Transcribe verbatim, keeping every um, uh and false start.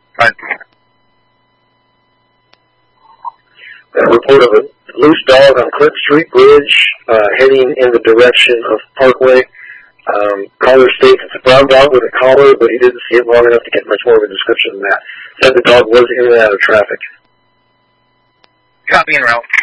Right. A report of a loose dog on Clinton Street Bridge, uh, heading in the direction of Parkway. Um, caller states it's a brown dog with a collar, but he didn't see it long enough to get much more of a description than that. Said the dog was in and out of traffic. Copy en route.